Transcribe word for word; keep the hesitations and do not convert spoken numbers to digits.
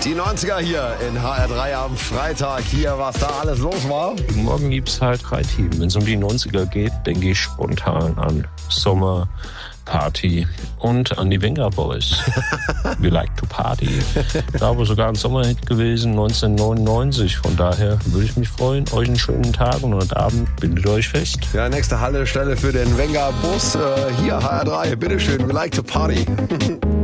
Die neunziger hier in H R drei am Freitag. Hier, was da alles los war. Morgen gibt es halt drei Themen. Wenn es um die neunziger geht, denke ich spontan an Sommer, Party und an die Venga Boys. We like to party. Ich glaube sogar ein Sommerhit gewesen, neunzehnhundertneunundneunzig. Von daher würde ich mich freuen. Euch einen schönen Tag und heute Abend bindet euch fest. Ja, nächste Haltestelle für den Venga Bus. Äh, hier, H R drei, bitteschön, we like to party.